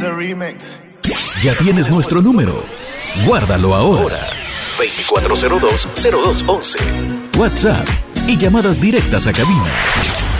Ya tienes nuestro número. Guárdalo ahora. 2402-0211. WhatsApp y llamadas directas a cabina.